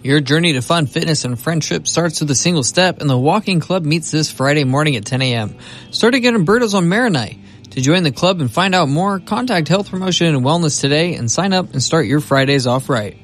Your journey to fun, fitness, and friendship starts with a single step, and the Walking Club meets this Friday morning at 10 a.m. Start again in Berto's on Maronite. To join the club and find out more, contact Health Promotion and Wellness today and sign up and start your Fridays off right.